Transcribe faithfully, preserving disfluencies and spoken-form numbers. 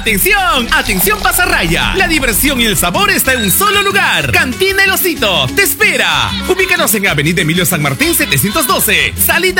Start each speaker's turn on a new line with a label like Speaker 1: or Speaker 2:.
Speaker 1: ¡Atención! ¡Atención Pasarraya! La diversión y el sabor está en un solo lugar. Cantina El Osito te espera. Ubícanos en Avenida Emilio San Martín setecientos doce, salida